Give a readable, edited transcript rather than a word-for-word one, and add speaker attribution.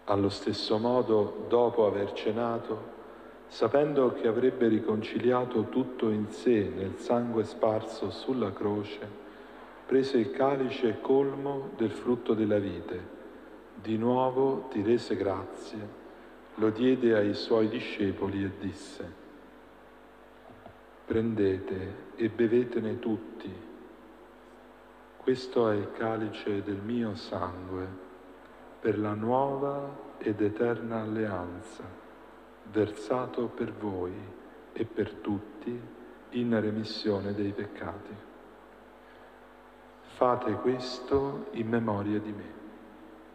Speaker 1: Allo stesso modo, dopo aver cenato, sapendo che avrebbe riconciliato tutto in sé nel sangue sparso sulla croce, prese il calice colmo del frutto della vite, di nuovo ti rese grazie, lo diede ai suoi discepoli e disse: prendete e bevetene tutti, questo è il calice del mio sangue, per la nuova ed eterna alleanza, versato per voi e per tutti in remissione dei peccati. Fate questo in memoria di me.